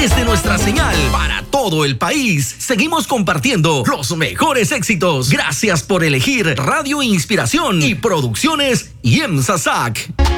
Desde nuestra señal para todo el país, seguimos compartiendo los mejores éxitos. Gracias por elegir Radio Inspiración y Producciones IEMSA SAC.